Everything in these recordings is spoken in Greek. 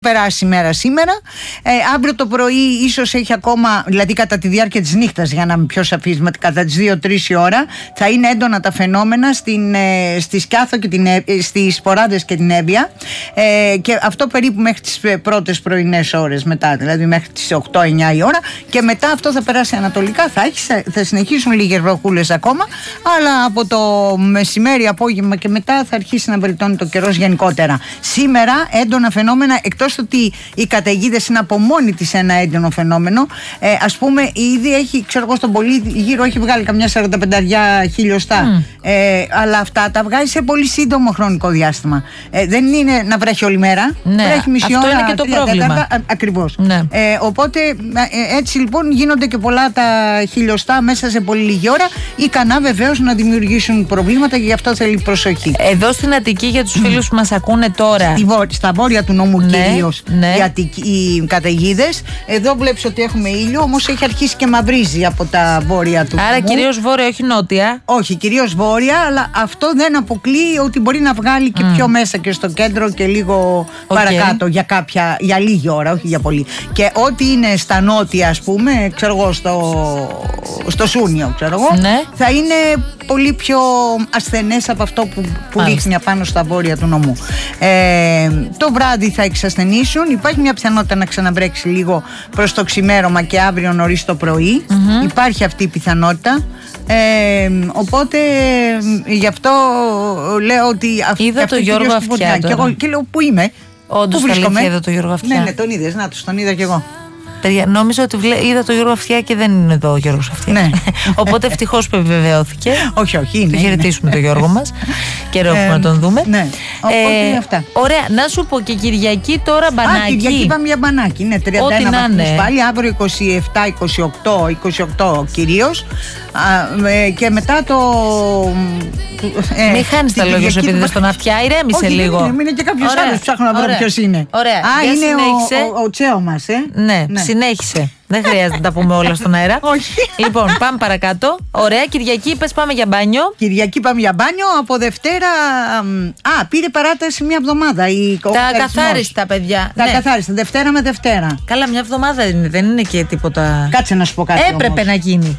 Περάσει η μέρα σήμερα. Αύριο το πρωί ίσως έχει ακόμα, δηλαδή κατά τη διάρκεια της νύχτας, για να είμαι πιο σαφής, κατά τις 2-3 η ώρα θα είναι έντονα τα φαινόμενα στη Σκιάθο και στις Σποράδες και την Εύβοια, και αυτό περίπου μέχρι τις πρώτες πρωινές ώρες μετά, δηλαδή μέχρι τις 8-9 η ώρα, και μετά αυτό θα περάσει ανατολικά, θα συνεχίσουν λίγες βροχούλες ακόμα, αλλά από το μεσημέρι, απόγευμα και μετά θα αρχίσει να βελτιώνει το καιρός γενικότερα. Σήμερα έντονα φαινόμενα, εκτός ότι οι καταιγίδες είναι από μόνη της ένα έντονο φαινόμενο. Ας πούμε, ήδη έχει, ξέρω εγώ, στον πολύ γύρω έχει βγάλει καμιά 45 χιλιοστά. Αλλά αυτά τα βγάζει σε πολύ σύντομο χρονικό διάστημα. Δεν είναι να βρέχει όλη μέρα. Ναι, βρέχει μισή ώρα. Αυτό είναι και το πρόβλημα. Ακριβώς. Ναι. Οπότε έτσι λοιπόν γίνονται και πολλά τα χιλιοστά μέσα σε πολύ λίγη ώρα, ικανά βεβαίως να δημιουργήσουν προβλήματα, και γι' αυτό θέλει προσοχή. Εδώ στην Αττική, για τους φίλους που μας ακούνε τώρα, στα βόρεια του νόμου, ναι, ναι, οι καταιγίδες. Εδώ βλέπεις ότι έχουμε ήλιο, όμως έχει αρχίσει και μαυρίζει από τα βόρεια του. Άρα κυρίως βόρεια, όχι νότια. Όχι, κυρίως βόρεια, αλλά αυτό δεν αποκλείει ότι μπορεί να βγάλει και πιο μέσα και στο κέντρο και λίγο παρακάτω για λίγη ώρα, όχι για πολύ. Και ό,τι είναι στα νότια, ας πούμε, ξέρω εγώ, στο Σούνιο, ξέρω εγώ, ναι, θα είναι πολύ πιο ασθενές από αυτό που ρίχνει απάνω στα βόρεια του νομού. Το βράδυ θα εξασθενήσουν. Υπάρχει μια πιθανότητα να ξαναβρέξει λίγο προς το ξημέρωμα και αύριο νωρίς το πρωί. Υπάρχει αυτή η πιθανότητα. Οπότε γι' αυτό λέω ότι είδα το Γιώργο Αυτιά. Και λέω πού είμαι. Όντως, αλήθεια, είδα το Γιώργο Αυτιά. Ναι, τον είδες. Να τον είδα κι εγώ. Νόμιζα ότι είδα το Γιώργο Αυτιά και δεν είναι εδώ ο Γιώργος Αυτιά. Ναι. Οπότε ευτυχώς που επιβεβαιώθηκε. Όχι, είναι. Το χαιρετήσουμε τον Γιώργο μας. Καιρό έχουμε να τον δούμε. Ναι. Οπότε αυτά. Ωραία, να σου πω και Κυριακή τώρα μπανάκι. Κυριακή πάμε για μπανάκι. Ναι, 31 βαθμούς πάλι. Αύριο 27, 28 κυρίως. Και μετά το. Μην χάνεις τα λόγια σου επειδή δεν στον Αυτιά, ηρέμησε λίγο. Όχι, είναι και κάποιος άλλος, ψάχνω να βρω ποιος είναι. Ωραία. Είναι ο Τσέο μας, Ναι, συνέχισε. Δεν χρειάζεται να τα πούμε όλα στον αέρα. Όχι. Λοιπόν, πάμε παρακάτω. Ωραία, Κυριακή είπες πάμε για μπάνιο. Κυριακή πάμε για μπάνιο. Από Δευτέρα. Πήρε παράταση μια εβδομάδα. Τα καθάριστα, παιδιά. Τα καθάριστα. Δευτέρα με Δευτέρα. Καλά, μια εβδομάδα είναι, δεν είναι και τίποτα. Κάτσε να σου πω κάτι. Έπρεπε να γίνει.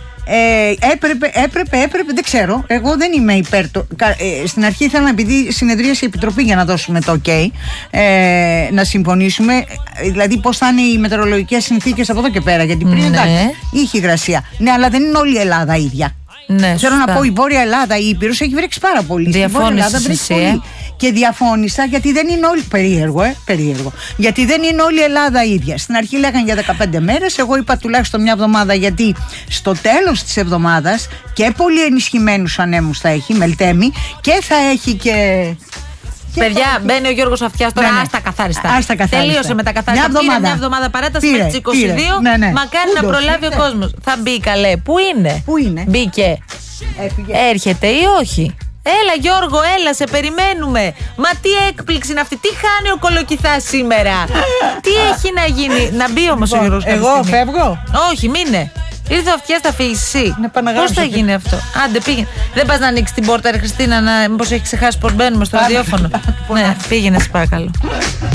Έπρεπε, δεν ξέρω. Εγώ δεν είμαι υπέρ. Στην αρχή ήθελα, επειδή συνεδρίασε η Επιτροπή για να δώσουμε το OK, να συμφωνήσουμε. Δηλαδή, πώς θα είναι οι μετεωρολογικές συνθήκες από εδώ και πέρα. Γιατί πριν εντάξει, είχε υγρασία. Ναι, αλλά δεν είναι όλη η Ελλάδα ίδια. Ναι, θέλω να πω, η Βόρεια Ελλάδα, η Ήπειρος έχει βρέξει πάρα πολύ. Διαφώνησες εσύ. Και διαφώνησα γιατί δεν είναι όλη. Περίεργο. Γιατί δεν είναι όλη η Ελλάδα ίδια. Στην αρχή λέγανε για 15 μέρες. Εγώ είπα τουλάχιστον μια εβδομάδα, γιατί στο τέλος της εβδομάδας και πολύ ενισχυμένους ανέμους θα έχει, μελτέμι, και θα έχει και. Παιδιά, μπαίνει ο Γιώργος Αυτιάς τώρα. Άστα καθάριστα. Τελείωσε με τα καθάριστα. Μια εβδομάδα παράταση μέχρι τις 22. Μακάρι να προλάβει ο κόσμος. Θα μπει, καλέ. Πού είναι? Μπήκε. Έρχεται ή όχι? Έλα Γιώργο, έλα, σε περιμένουμε. Μα τι έκπληξη είναι αυτή. Τι χάνει ο Κολοκυθάς σήμερα? Τι έχει να γίνει? Να μπει όμως ο Γιώργος. Εγώ φεύγω? Όχι, μείνε. Ήρθε ο Αυτιάς, θα φύγεις εσύ. Πώς θα γίνει αυτό? Άντε, πήγαινε. Δεν πας να ανοίξεις την πόρτα, ρε Χριστίνα, μήπως έχει ξεχάσει πως μπαίνουμε στο ραδιόφωνο? Ναι, πήγαινε, σε παρακαλώ.